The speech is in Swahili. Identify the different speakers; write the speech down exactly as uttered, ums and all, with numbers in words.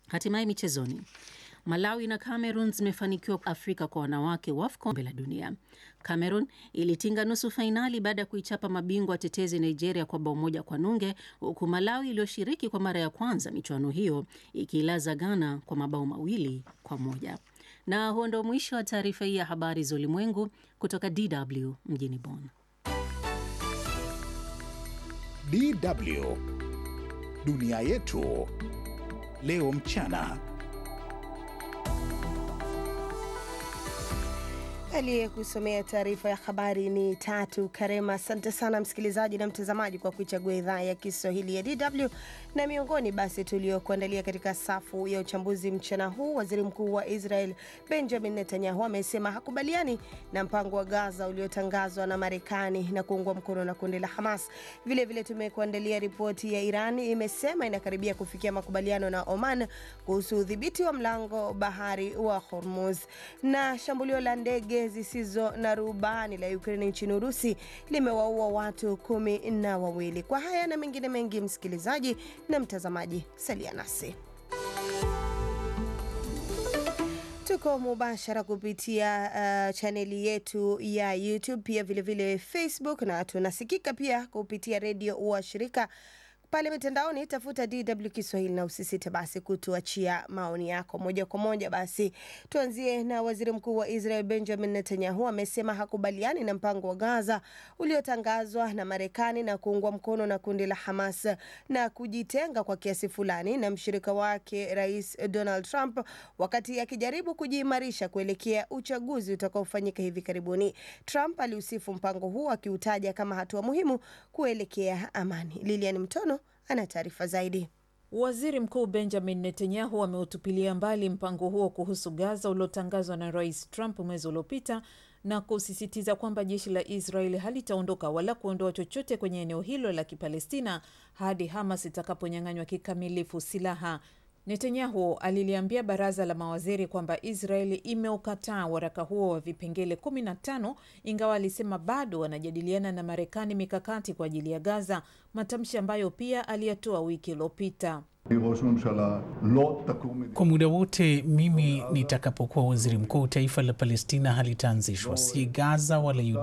Speaker 1: Hatimaye michezoni. Malawi na Cameroon zimefanikiwa Afrika kwa wanawake WAFCON kombe la dunia. Cameroon ilitinga nusu fainali baada ya kuichapa mabingwa watetezi Nigeria kwa bao moja kwa nunge, huku Malawi iliyoshiriki kwa mara ya kwanza michuano hiyo ikiilaza Ghana kwa mabao mawili kwa moja. Na huo ndio mwisho wa taarifa hii ya habari za ulimwengu kutoka D W mjini Bonn.
Speaker 2: D W Dunia yetu leo mchana.
Speaker 3: Aliyekusomea taarifa ya habari ni Tatu Karema. Asante sana msikilizaji na mtazamaji kwa kuichagua idhaa ya Kiswahili ya D W. Na miongoni basi tuliokuandalia katika safu ya uchambuzi mchana huu, Waziri Mkuu wa Israel Benjamin Netanyahu amesema hakubaliani na mpango wa Gaza uliotangazwa na Marekani na kuungwa mkono na kundi la Hamas. Vile vile tumekuandalia ripoti ya Iran imesema inakaribia kufikia makubaliano na Oman kuhusu udhibiti wa mlango bahari wa Hormuz. Na shambulio la ndege zisizo na rubani la Ukraine nchini Urusi limewaua watu kumi na wawili. Kwa haya na mengine mengi, msikilizaji na mtazamaji, salia nasi. Tuko mubashara kupitia uh, chaneli yetu ya YouTube, pia vile vile Facebook, na tunasikika pia kupitia redio wa shirika pale mitandaoni. Tafuta D W Kiswahili na usisite basi kutuachia maoni yako moja kwa moja. Basi tuanzie na Waziri Mkuu wa Israel Benjamin Netanyahu amesema hakubaliani na mpango wa Gaza uliotangazwa na Marekani na kuungwa mkono na kundi la Hamas na kujitenga kwa kiasi fulani na mshirika wake Rais Donald Trump wakati akijaribu kujiimarisha kuelekea uchaguzi utakaofanyika hivi karibuni. Trump aliusifu mpango huu akiutaja kama hatua muhimu kuelekea amani. Lilian Mtono ana taarifa zaidi.
Speaker 4: Waziri Mkuu Benjamin Netanyahu ameutupilia mbali mpango huo kuhusu Gaza uliotangazwa na Rais Trump mwezi uliopita na kusisitiza kwamba jeshi la Israeli halitaondoka wala kuondoa chochote kwenye eneo hilo la Kipalestina hadi Hamas itakaponyang'anywa kikamilifu silaha. Netanyahu aliliambia baraza la mawaziri kwamba Israeli imeukataa waraka huo wa vipengele kumi na tano, ingawa alisema bado wanajadiliana na Marekani mikakati kwa ajili ya Gaza, matamshi ambayo pia aliyatoa wiki iliyopita.
Speaker 5: Kwa muda wote mimi nitakapokuwa waziri mkuu, taifa la Palestina halitaanzishwa, si Gaza wala